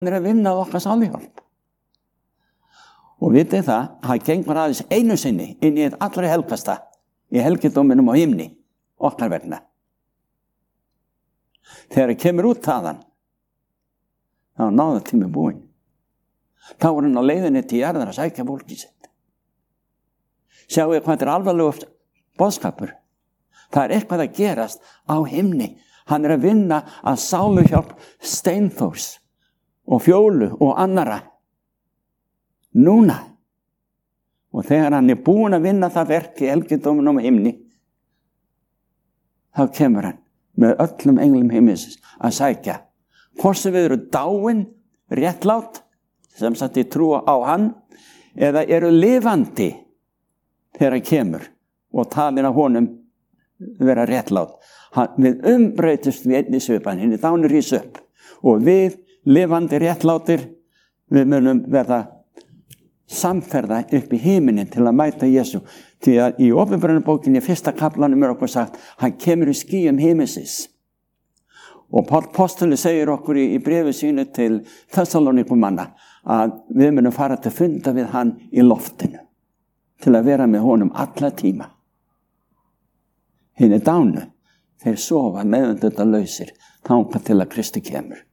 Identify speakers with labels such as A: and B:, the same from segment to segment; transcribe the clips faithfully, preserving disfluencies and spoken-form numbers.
A: er að vinna að okkar sáluhjálp. Og vitið það, hann gengur aðeins einu sinni inn í þetta allra helgasta í helgidóminum á himni, okkar vegna. Þegar hann kemur út þaðan, þá er náðartími búinn. Þá er hann á leiðinni til jarðar að sækja fólkið sitt. Sjáu hvað þetta er alvarlegur boðskapur. Það er eitthvað að gerast á himni. Hann er að vinna að sáluhjálp Steinþórs og Fjólu og annara. Núna. Og þegar hann er búinn að vinna það verk í helgidóminum á himni, þá kemur hann með öllum englum himins að sækja. Hvort sem við eru dáin, réttlát, sem sagt í trúa á hann, eða eru lifandi þegar hann kemur og talin af honum vera réttlát. Hann, við umbreytist við einni svipan, henni dánur rís upp og við lifandi réttlátir, við munum verða samferða upp í himinin til að mæta Jesú. Því að í Åpenbarunarbókinni, fyrsta kaplanum er okkur sagt, hann kemur í skýjum himinsins. Og Páll Postuli segir okkur í, í bréfi sínu til Þessalónikumanna að við munum fara til funda við hann í loftinu til að vera með honum alla tíma. Hinni dánu, þeir sofa meðvitundalausir þangað til að Kristi kemur.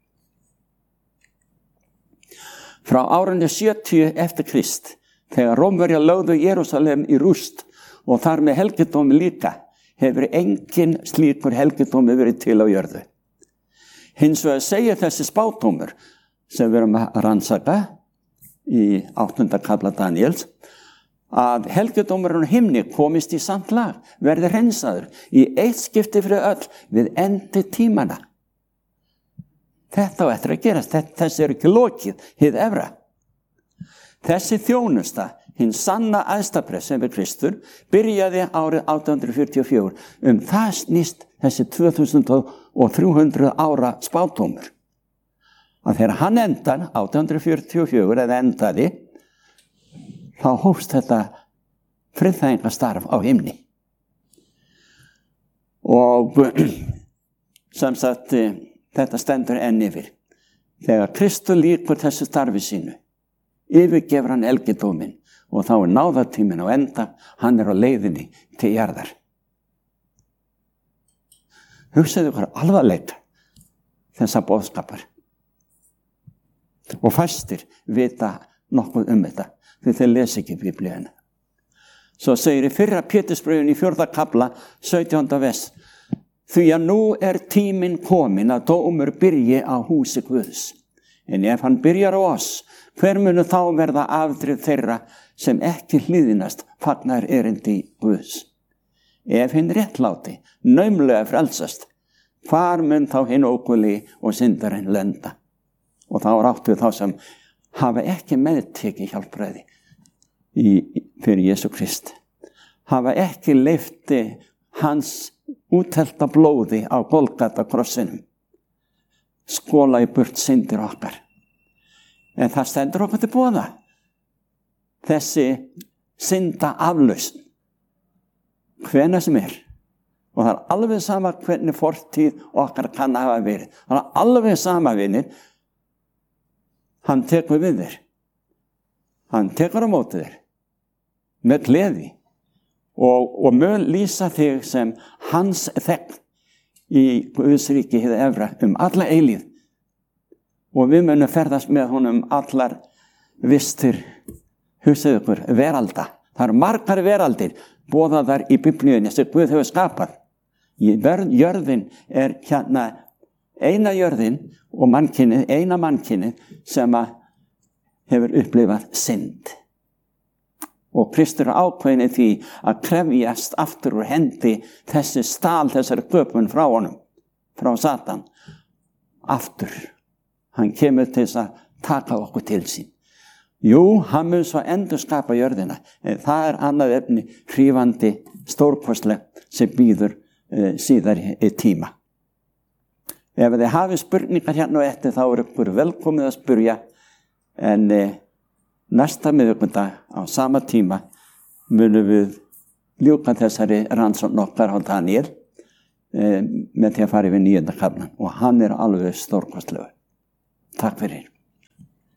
A: Frá árinu sjötíu eftir Krist, þegar Rómverjar lögðu Jerúsalem í rúst og þar með helgidómi líka, hefur engin slíkur helgidómi verið til á jörðu. Hins vegar segir þessi spádómur sem við erum að rannsaka í áttunda kafla Daniels, að helgidómurinn á himni komist í samt lag, verði hreinsaður í eitt skipti fyrir öll við endi tímana. Þetta á eftir að gerast, þessi er ekki lokið, hið efra. Þessi þjónusta, hinn sanna æðstapref sem er Kristur, byrjaði árið átján hundruð fjörutíu og fjögur. Um það snýst þessi tvö þúsund og þrjú hundruð ára spádómur. Að þegar hann endar, átján hundruð fjörutíu og fjögur, eða endaði, þá hófst þetta friðþægingastarf á himni. Og sem sagt, þetta stendur enn yfir. Þegar Kristur lýkur þessu starfi sínu, yfirgefur hann helgidóminn og þá er náðartíminn á enda, hann er á leiðinni til jarðar. Hugsaðu ykkur alvarleika þessa boðskapar. Og fæstir vita nokkuð um þetta, því þeir lesa ekki Biblíuna. Svo segir í fyrra Pétursbréfinu í fjórða kafla, sautjánda vers, því að nú er tíminn kominn að dómur byrji á húsi Guðs. En ef hann byrjar á oss, hver munu þá verða afdrif þeirra sem ekki hlýðinast fagnar erindi Guðs? Ef hinn réttláti, naumlega frelsast, hvar mun þá hinn ókuli og syndarinn lenda? Og þá er átt við þá sem hafa ekki meðtekið hjálpræði í, fyrir Jesú Krist. Hafa ekki leyfti hans úthelta blóði á Golgata krossinum. Skóla í burt syndir okkar. En það stendur okkur til boða. Þessi synda aflausn. Hvenær sem er. Og það er alveg sama hvernig fortíð okkar kann hafa verið. Það er alveg sama vinir. Hann tekur við þér. Hann tekur á móti þér. Með gleði. Og, og mun lýsa þig sem hans þegn í Guðs ríki hið efra um alla eilíð. Og við munum ferðast með honum allar vistir, hugsaðu ykkur, veralda. Það eru margar veraldir boðaðar í Biblíunni sem Guð hefur skapað. Jörðin er hérna eina jörðin og mannkynið, eina mannkynið sem hefur upplifað synd. Og Kristur ákveðin í því að krefjast aftur úr hendi þessi stál, þessari göpun frá honum, frá Satan, aftur. Hann kemur til þess að taka okkur til sín. Jú, hann mun svo endur skapa jörðina, en það er annað efni hrífandi, stórkostleg sem býður e, síðar í tíma. Ef þið hafið spurningar hérna og eftir, þá er ykkur velkomið að spurja, en e, næsta miðvikudag á sama tíma munum við ljúka þessari rannsókn okkar á Daniel e, með því að fara yfir níunda kaflan og hann er alveg stórkostlegur. Takk fyrir.